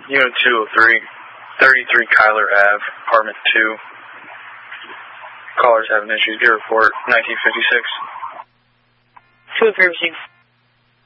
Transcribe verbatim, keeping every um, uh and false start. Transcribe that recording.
Unit two oh three, thirty-three Kyler Ave, Apartment two. Callers having issues. Your report, nineteen fifty-six. two oh three received.